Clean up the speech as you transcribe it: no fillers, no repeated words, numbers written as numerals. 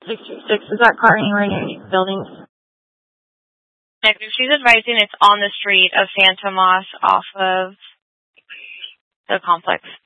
626. Is that car anywhere near buildings? Negative. She's advising it's on the street of Santa Moss off of the complex.